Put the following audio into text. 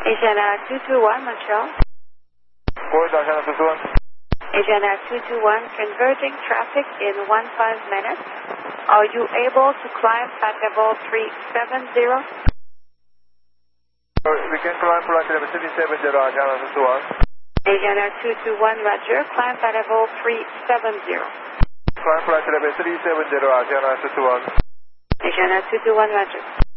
Asian Air 221 Montreal. Forward Asian Air 221. Asian Air 221 converging traffic in 15 minutes. Are you able to climb at level 370? We can climb flight level 370 Asian Air 221. Asian Air 221 Roger, climb at level 370. Climb flight level 370 Asian Air 221. Asian Air 221 Roger.